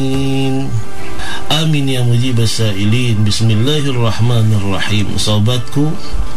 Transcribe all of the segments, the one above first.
Amin ya mujibas sa'ilin. Bismillahirrahmanirrahim. Sahabatku,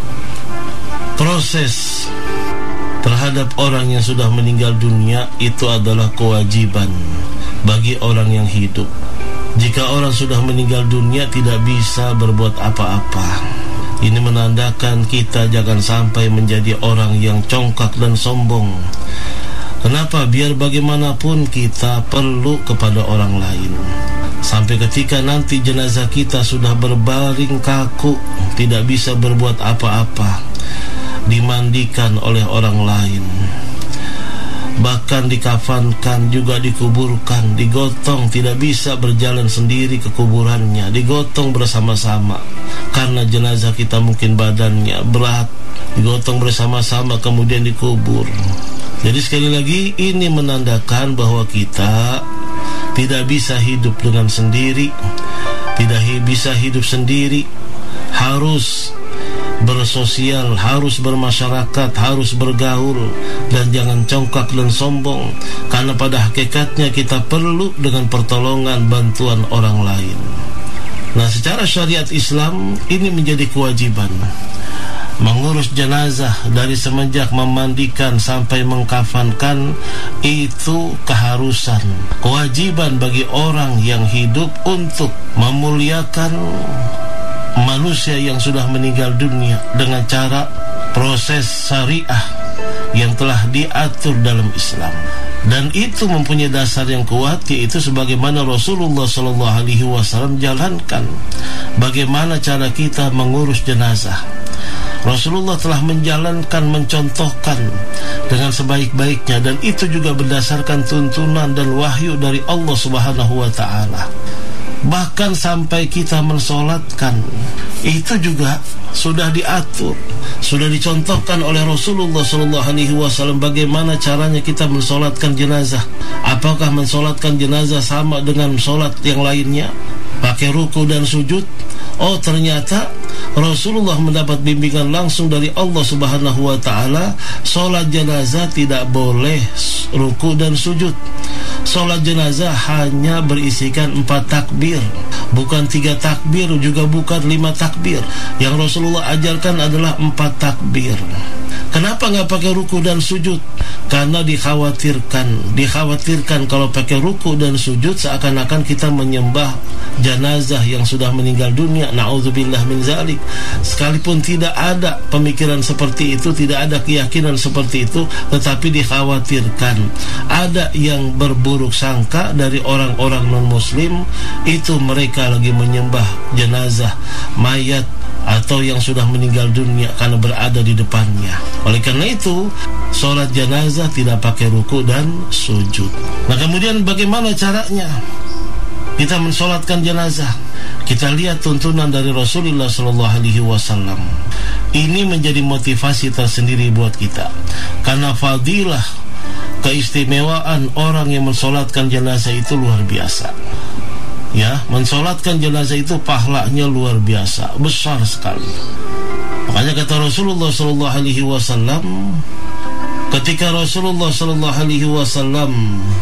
proses terhadap orang yang sudah meninggal dunia itu adalah kewajiban bagi orang yang hidup. Jika orang sudah meninggal dunia tidak bisa berbuat apa-apa. Ini menandakan kita jangan sampai menjadi orang yang congkak dan sombong. Kenapa? Biar bagaimanapun kita perlu kepada orang lain. Sampai ketika nanti jenazah kita sudah berbaring kaku, tidak bisa berbuat apa-apa, dimandikan oleh orang lain, bahkan dikafankan, juga dikuburkan, digotong, tidak bisa berjalan sendiri ke kuburannya, digotong bersama-sama karena jenazah kita mungkin badannya berat, digotong bersama-sama kemudian dikubur. Jadi sekali lagi ini menandakan bahwa kita tidak bisa hidup dengan sendiri, tidak bisa hidup sendiri, harus bersosial, harus bermasyarakat, harus bergaul, dan jangan congkak dan sombong, karena pada hakikatnya kita perlu dengan pertolongan bantuan orang lain. Nah, secara syariat Islam ini menjadi kewajiban. Mengurus jenazah dari semenjak memandikan sampai mengkafankan itu keharusan, kewajiban bagi orang yang hidup untuk memuliakan manusia yang sudah meninggal dunia dengan cara proses syariah yang telah diatur dalam Islam. Dan itu mempunyai dasar yang kuat, yaitu sebagaimana Rasulullah SAW jalankan bagaimana cara kita mengurus jenazah. Rasulullah telah menjalankan, mencontohkan dengan sebaik-baiknya, dan itu juga berdasarkan tuntunan dan wahyu dari Allah Subhanahu wa Ta'ala. Bahkan sampai kita mensolatkan, itu juga sudah diatur, sudah dicontohkan oleh Rasulullah SAW bagaimana caranya kita mensolatkan jenazah. Apakah mensolatkan jenazah sama dengan solat yang lainnya, pakai ruku dan sujud? Oh, ternyata Rasulullah mendapat bimbingan langsung dari Allah Subhanahu wa Ta'ala. Solat jenazah tidak boleh ruku dan sujud. Solat jenazah hanya berisikan 4 takbir, bukan 3 takbir, juga bukan 5 takbir. Yang Rasulullah ajarkan adalah 4 takbir. Kenapa nggak pakai ruku dan sujud? Karena dikhawatirkan kalau pakai ruku dan sujud seakan-akan kita menyembah jenazah yang sudah meninggal dunia. Na'udzubillah min zalik. Sekalipun tidak ada pemikiran seperti itu, tidak ada keyakinan seperti itu, tetapi dikhawatirkan ada yang berburuk sangka dari orang-orang non-muslim, itu mereka lagi menyembah jenazah, mayat atau yang sudah meninggal dunia karena berada di depannya. Oleh karena itu, sholat jenazah tidak pakai ruku dan sujud. Nah, kemudian bagaimana caranya kita mensolatkan jenazah? Kita lihat tuntunan dari Rasulullah SAW. Ini menjadi motivasi tersendiri buat kita, karena fadilah, keistimewaan orang yang mensolatkan jenazah itu luar biasa. Ya, mensolatkan jenazah itu pahalanya luar biasa, besar sekali. Makanya kata Rasulullah SAW, ketika Rasulullah SAW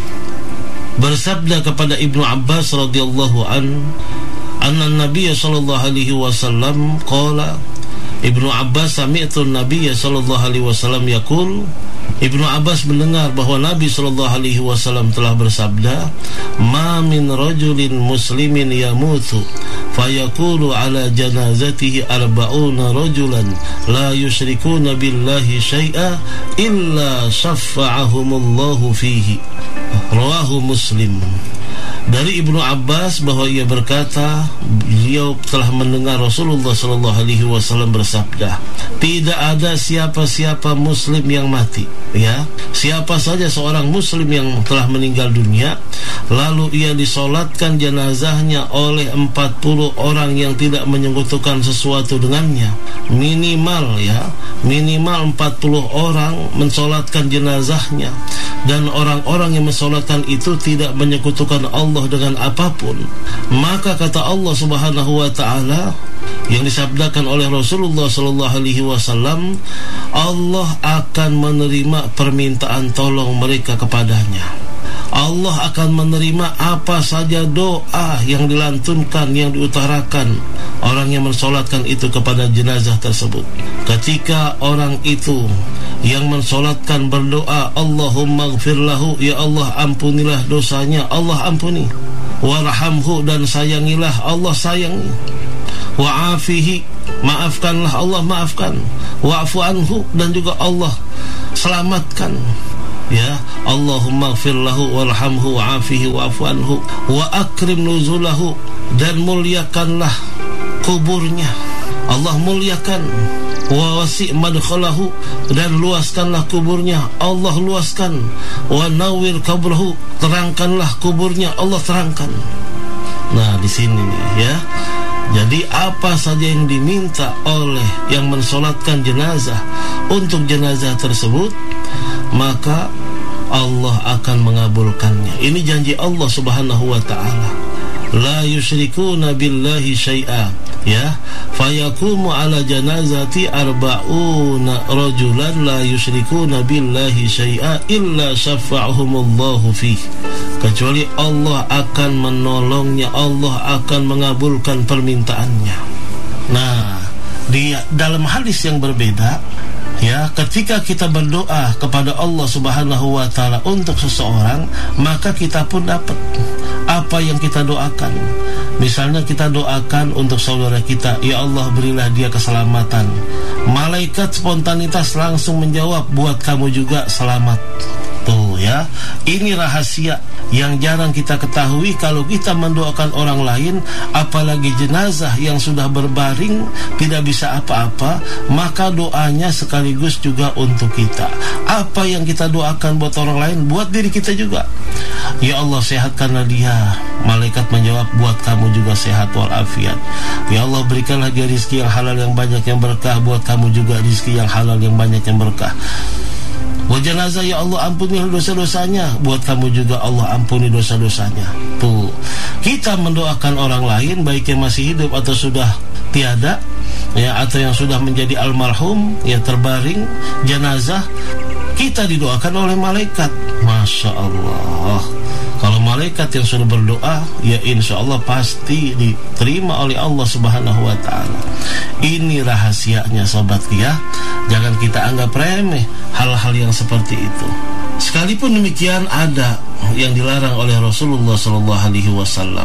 bersabda kepada Ibnu Abbas radhiyallahu anna Nabi sallallahu alaihi wasallam qala, Ibnu Abbas sami'tu Nabi sallallahu alaihi wasallam yaqul, Ibnu Abbas mendengar bahwa Nabi sallallahu alaihi wasallam telah bersabda, "Ma min rajulin muslimin yamutu fayaqulu ala janazatihi arba'una rajulan la yusyrikuna billahi syai'a illa syafa'ahumullahu fihi." Rawahu Muslim. Dari Ibnu Abbas bahwa ia berkata, beliau telah mendengar Rasulullah SAW bersabda, tidak ada siapa-siapa muslim yang mati, ya, siapa saja seorang muslim yang telah meninggal dunia, lalu ia disolatkan jenazahnya oleh 40 orang yang tidak menyekutukan sesuatu dengannya, minimal 40 orang mensolatkan jenazahnya, dan orang-orang yang mensolatkan itu tidak menyekutukan Allah dengan apapun, maka kata Allah Subhanahu wa Ta'ala yang disabdakan oleh Rasulullah sallallahu alaihi wasallam, Allah akan menerima permintaan tolong mereka kepadanya. Allah akan menerima apa saja doa yang dilantunkan, yang diutarakan orang yang mensolatkan itu kepada jenazah tersebut. Ketika orang itu yang mensolatkan berdoa, Allahumma gfir lahu, ya Allah ampunilah dosanya, Allah ampuni. Warhamhu, dan sayangilah, Allah sayangi. Wa'afihi, maafkanlah, Allah maafkan. Wa'fu anhu, dan juga Allah selamatkan. Ya, Allahumma gfir lahu warhamhu wa'afihi wa'fu anhu wa akrim nuzulahu, dan muliakanlah kuburnya, Allah muliakan. Wa wasi' madkhalahu, dan luaskanlah kuburnya, Allah luaskan. Wa nawwir qabrahu, terangkanlah kuburnya, Allah terangkan. Nah, di sini nih ya. Jadi apa saja yang diminta oleh yang mensolatkan jenazah untuk jenazah tersebut, maka Allah akan mengabulkannya. Ini janji Allah Subhanahu wa ta'ala. La yusyrikuna billahi syai'a, ya, fayakumu ala janazati arba'una rajulan la yusyrikuna billahi syai'a illa syafa'ahumullahu fih. Kecuali Allah akan menolongnya, Allah akan mengabulkan permintaannya. Nah, di dalam hadis yang berbeda, ya, ketika kita berdoa kepada Allah Subhanahu wa ta'ala untuk seseorang, maka kita pun dapat apa yang kita doakan. Misalnya kita doakan untuk saudara kita, ya Allah berilah dia keselamatan. Malaikat spontanitas langsung menjawab, buat kamu juga selamat. Tuh ya, ini rahasia yang jarang kita ketahui. Kalau kita mendoakan orang lain, apalagi jenazah yang sudah berbaring tidak bisa apa-apa, maka doanya sekaligus juga untuk kita. Apa yang kita doakan buat orang lain, buat diri kita juga. Ya Allah sehatkanlah dia, malaikat menjawab, buat kamu juga sehat walafiat. Ya Allah berikanlah dia rizki yang halal yang banyak yang berkah, buat kamu juga rizki yang halal yang banyak yang berkah. Buat jenazah, ya Allah ampuni dosa-dosanya, buat kamu juga Allah ampuni dosa-dosanya. Tuh, kita mendoakan orang lain, baik yang masih hidup atau sudah tiada, ya, atau yang sudah menjadi almarhum, ya, terbaring jenazah, kita didoakan oleh malaikat. Masya Allah. Kalau malaikat yang sudah berdoa, ya insya Allah pasti diterima oleh Allah Subhanahu wa ta'ala. Ini rahasianya sobat ya. Jangan kita anggap remeh hal-hal yang seperti itu. Sekalipun demikian, ada yang dilarang oleh Rasulullah SAW.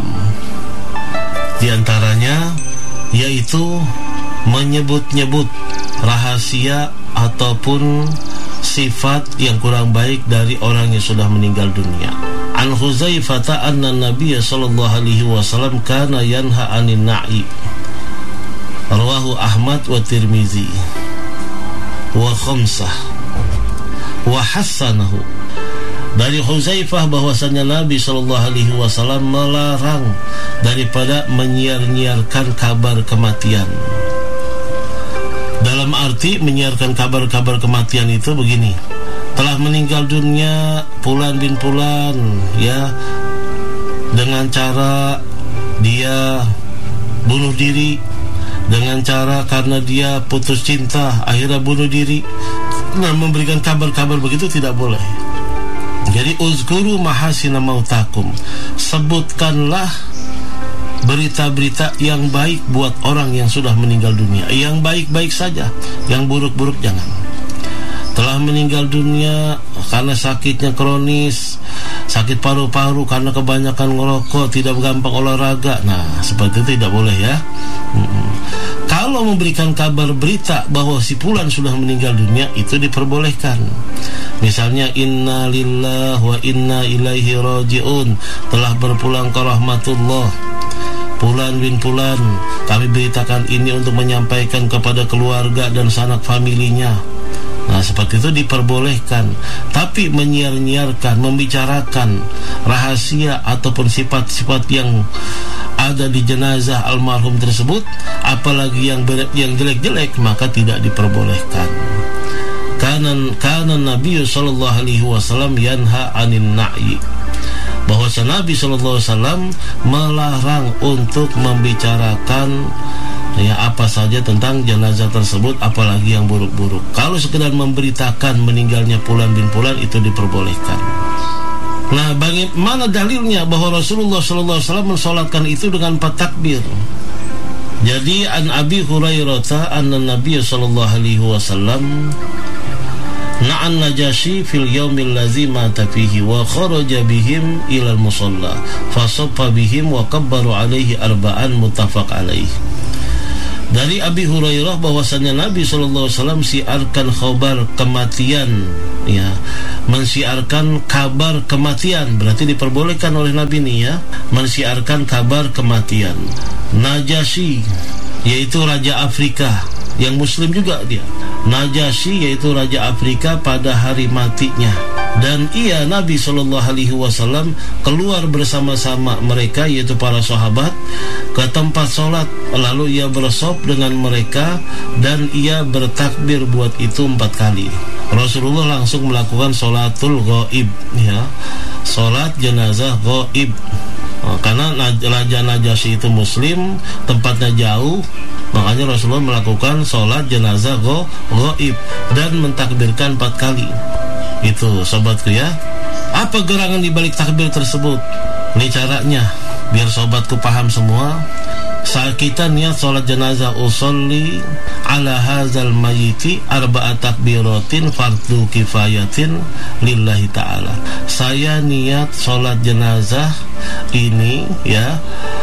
Di antaranya yaitu menyebut-nyebut rahasia ataupun sifat yang kurang baik dari orang yang sudah meninggal dunia. An Huzaifah anna Nabiy sallallahu alaihi wasallam kana yanha 'anil na'i. Rawahu Ahmad wa Tirmizi wa khamsah wa hasanahu. Dari Huzaifah bahwasanya Nabi sallallahu alaihi wasallam melarang daripada menyiar-nyiarkan kabar kematian. Dalam arti menyiarkan kabar-kabar kematian itu begini: telah meninggal dunia Fulan bin Fulan, ya, dengan cara dia bunuh diri, dengan cara karena dia putus cinta akhirnya bunuh diri. Nah, memberikan kabar-kabar begitu tidak boleh. Jadi uzkuru mahasina mautakum, sebutkanlah berita-berita yang baik buat orang yang sudah meninggal dunia. Yang baik-baik saja, yang buruk-buruk jangan. Telah meninggal dunia karena sakitnya kronis, sakit paru-paru karena kebanyakan ngerokok, tidak gampang olahraga. Nah, seperti itu tidak boleh ya. Kalau memberikan kabar berita bahwa si fulan sudah meninggal dunia, itu diperbolehkan. Misalnya inna lillahi wa inna ilaihi raji'un, telah berpulang ke rahmatullah Fulan bin Fulan, kami beritakan ini untuk menyampaikan kepada keluarga dan sanak familinya. Nah, seperti itu diperbolehkan. Tapi menyiar-nyiarkan, membicarakan rahasia ataupun sifat-sifat yang ada di jenazah almarhum tersebut, apalagi yang jelek-jelek, maka tidak diperbolehkan. Karena Nabi sallallahu alaihi wasallam yanha 'anil na'i, bahwa Nabi sallallahu alaihi wasallam melarang untuk membicarakan ya apa saja tentang jenazah tersebut, apalagi yang buruk-buruk. Kalau sekedar memberitakan meninggalnya Fulan bin Fulan, itu diperbolehkan. Nah, bagaimana dalilnya bahwa Rasulullah SAW mensolatkan itu dengan 4 takbir? Jadi an Abi Hurairah anna Nabiy sallallahu alaihi wasallam na'an Najasyi fil yaumil ladzi mata fihi wa kharaja bihim ila al-musalla fasaffa bihim wa kabbaru alaihi arba'an, muttafaq alaihi. Dari Abi Hurairah bahwasannya Nabi SAW siarkan khabar kematian, ya, mensiarkan kabar kematian, berarti diperbolehkan oleh Nabi nih, ya, mensiarkan kabar kematian Najasyi, yaitu Raja Afrika, yang Muslim juga dia. Najasyi yaitu Raja Afrika pada hari matinya. Dan ia, Nabi SAW, keluar bersama-sama mereka, yaitu para sahabat, ke tempat sholat. Lalu ia bersop dengan mereka dan ia bertakbir buat itu 4 kali. Rasulullah langsung melakukan sholatul ghaib, ya, sholat jenazah ghaib. Karena Raja Najasyi itu Muslim, tempatnya jauh, makanya Rasulullah melakukan sholat jenazah ghaib dan mentakbirkan 4 kali. Itu sobatku, ya. Apa gerangan di balik takbir tersebut? Ini caranya biar sobatku paham semua. Saat kita niat sholat jenazah, usolli ala hazal mayyiti arba'at takbiratin fardu kifayatin lillahi ta'ala. Saya niat sholat jenazah ini, ya,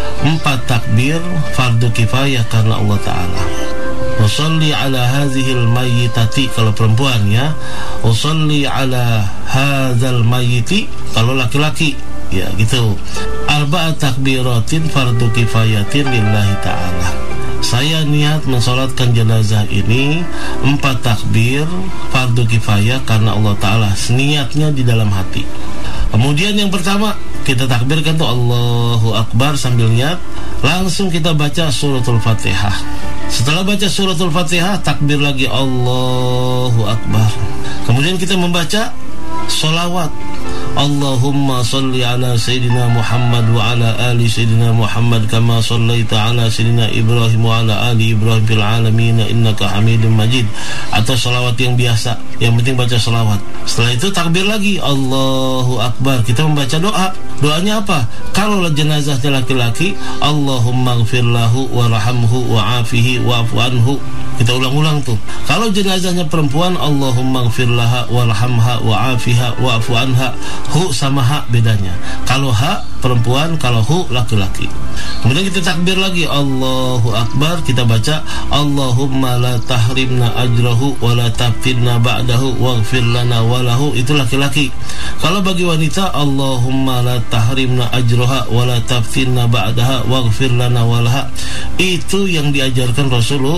4 takbir fardu kifayah karena Allah Ta'ala. Usolli ala hazihil mayyitati kalau perempuan, ya. Usolli ala hazal mayyiti kalau laki-laki, ya, gitu. Arba'at takbiratin fardu kifayatin lillahi ta'ala. Saya niat mensolatkan jenazah ini 4 takbir fardu kifayah karena Allah Ta'ala. Niatnya di dalam hati. Kemudian yang pertama, kita takbirkan tuh Allahu Akbar sambil niat. Langsung kita baca suratul Fatihah. Setelah baca suratul Fatihah, takbir lagi Allahu Akbar. Kemudian kita membaca sholawat. Allahumma salli ala Sayyidina Muhammad wa ala ali Sayyidina Muhammad kama sallaita ala Sayyidina Ibrahim wa ala ali Ibrahim fil alamin innaka Hamidum Majid. Atau sholawat yang biasa, yang penting baca sholawat. Setelah itu takbir lagi Allahu Akbar. Kita membaca doa. Doanya apa? Kalau jenazahnya laki-laki, Allahumma gfir lahu warhamhu wa'afihi wa'fu anhu. Kita ulang-ulang tuh. Kalau jenazahnya perempuan, Allahumma gfir laha warhamha wa'afiha wa'fu anha. Hu sama ha bedanya. Kalau ha perempuan, kalau hu laki-laki. Kemudian kita takbir lagi Allahu Akbar. Kita baca Allahumma la tahrimna ajrahu wa la taftinna ba'dahu waghfir lana walahu. Itu laki-laki. Kalau bagi wanita, Allahumma la tahrimna ajraha wa la taftinna ba'daha waghfir lana walaha. Itu yang diajarkan Rasulullah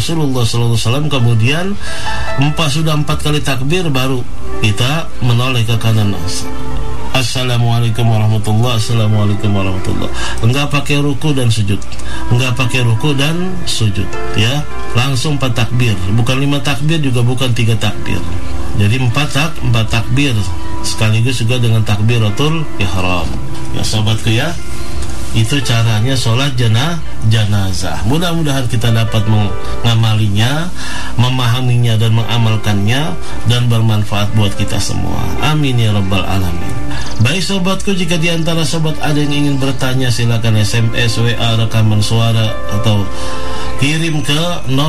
SAW. Kemudian sudah 4 kali takbir, baru kita menoleh ke kanan. Assalamualaikum warahmatullahi. Assalamualaikum warahmatullahi. Enggak pakai ruku dan sujud. Enggak pakai ruku dan sujud, ya. Langsung 4 takbir. Bukan 5 takbir, juga bukan 3 takbir. Jadi 4 takbir sekaligus juga dengan takbiratul ihram. Ya sobatku, ya. Itu caranya sholat jenazah. Mudah-mudahan kita dapat mengamalinya, memahaminya dan mengamalkannya, dan bermanfaat buat kita semua. Amin ya rabbal alamin. Baik sobatku, jika diantara sobat ada yang ingin bertanya, silakan SMS, WA, rekaman suara, atau kirim ke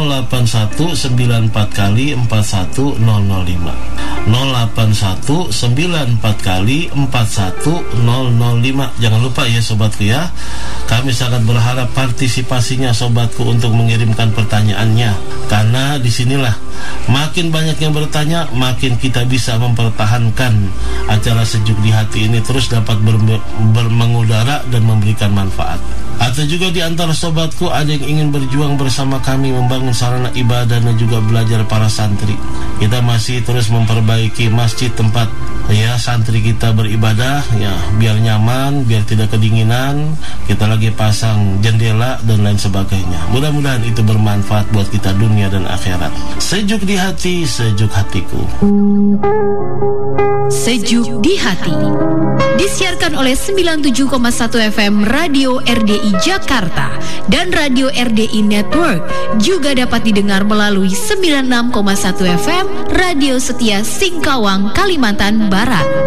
08194 kali 41005. 08194 kali 41005. Jangan lupa ya sobatku, ya. Kami sangat berharap partisipasinya sobatku untuk mengirimkan pertanyaannya, karena disinilah makin banyak yang bertanya, makin kita bisa mempertahankan acara Sejuk di Hati ini terus dapat mengudara dan memberikan manfaat. Atau juga di antara sobatku ada yang ingin berjuang bersama kami membangun sarana ibadah dan juga belajar para santri. Kita masih terus memperbaiki masjid tempat, ya, santri kita beribadah, ya, biar nyaman, biar tidak kedinginan. Kita lagi pasang jendela dan lain sebagainya. Mudah-mudahan itu bermanfaat buat kita dunia dan akhirat. Sejuk di hati, sejuk hatiku. Sejuk di Hati disiarkan oleh 97,1 FM Radio RDI Jakarta dan Radio RDI Network. Juga dapat didengar melalui 96,1 FM Radio Setia Singkawang, Kalimantan Barat.